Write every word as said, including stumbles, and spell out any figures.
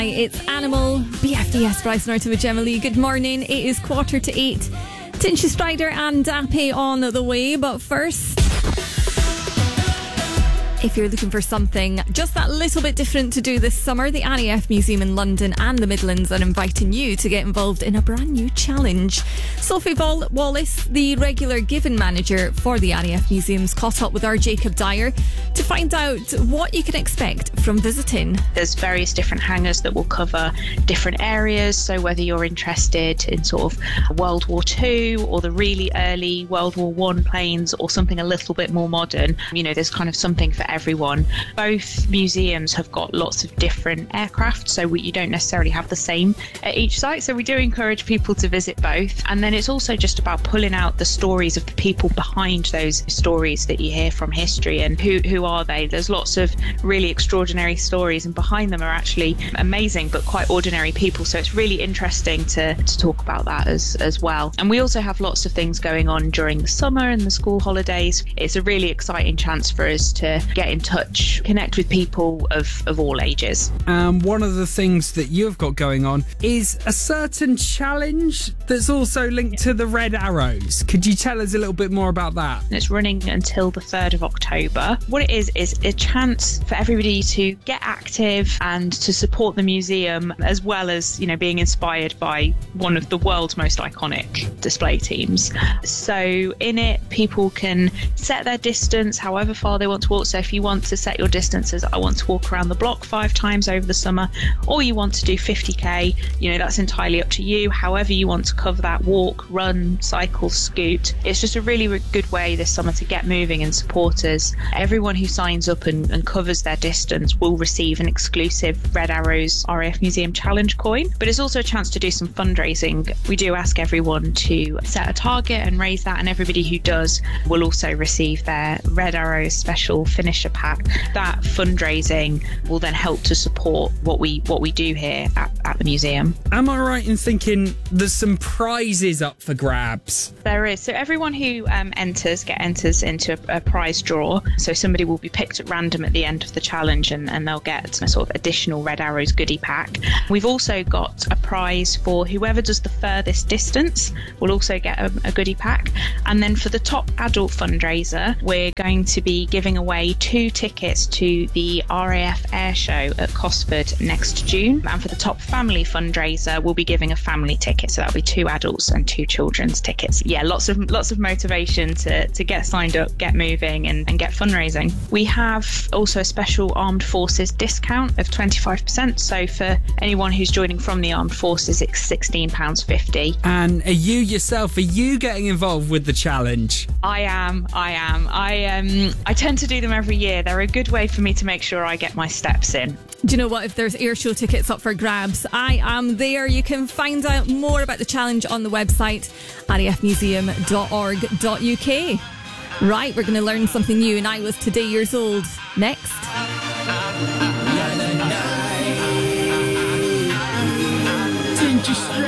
It's Animal, B F D S, Bryce Norton with Gemma Lee. Good morning. It is quarter to eight. Tinchy Strider and Dappy on the way, but first, if you're looking for something just that little bit different to do this summer, the R A F Museum in London and the Midlands are inviting you to get involved in a brand new challenge. Sophie Wall- Wallace, the regular Given manager for the R A F Museums, caught up with our Jacob Dyer to find out what you can expect from visiting. There's various different hangars that will cover different areas, so whether you're interested in sort of World War Two or the really early World War One planes or something a little bit more modern, you know, there's kind of something for everyone. Both museums have got lots of different aircraft, so we, you don't necessarily have the same at each site, so we do encourage people to visit both. And then it's also just about pulling out the stories of the people behind those stories that you hear from history, and who, who are they? There's lots of really extraordinary stories, and behind them are actually amazing but quite ordinary people, so it's really interesting to, to talk about that as, as well. And we also have lots of things going on during the summer and the school holidays. It's a really exciting chance for us to get in touch, connect with people of, of all ages. Um, one of the things that you've got going on is a certain challenge that's also linked to the Red Arrows. Could you tell us a little bit more about that? It's running until the third of October. What it is, is a chance for everybody to get active and to support the museum, as well as, you know, being inspired by one of the world's most iconic display teams. So in it, people can set their distance however far they want to walk. So if you want to set your distances, I want to walk around the block five times over the summer, or you want to do fifty k, you know, that's entirely up to you. However you want to cover that, walk, run, cycle, scoot. It's just a really, really good way this summer to get moving and support us. Everyone who signs up and, and covers their distance will receive an exclusive Red Arrows R A F Museum Challenge coin, but it's also a chance to do some fundraising. We do ask everyone to set a target and raise that, and everybody who does will also receive their Red Arrows special finisher pack. That fundraising will then help to support what we what we do here at, at the museum. Am I right in thinking there's some prizes up for grabs? There is. So everyone who um, enters get enters into a, a prize draw. So somebody will be picked at random at the end of the challenge, and, and they'll get a sort of additional Red Arrows goodie pack. We've also got a prize for whoever does the furthest distance will also get a, a goodie pack. And then for the top adult fundraiser, we're going to be giving away two tickets to the R A F Air Show at Cosford next June. And for the top family fundraiser, we'll be giving a family ticket. So that'll be two adults and two children's tickets. Yeah, lots of lots of motivation to, to get signed up, get moving and, and get fundraising. We have also a special Armed Forces discount of twenty-five percent. So for anyone who's joining from the Armed Forces, it's sixteen pounds fifty. And are you yourself, are you getting involved with the challenge? I am, I am. I um I tend to do them every year. They're a good way for me to make sure I get my steps in. Do you know what? If there's airshow tickets up for grabs, I am there. You can find out more about the challenge on the website, r a f museum dot org dot u k. Right, we're going to learn something new, and I was today years old. Next. Tinchy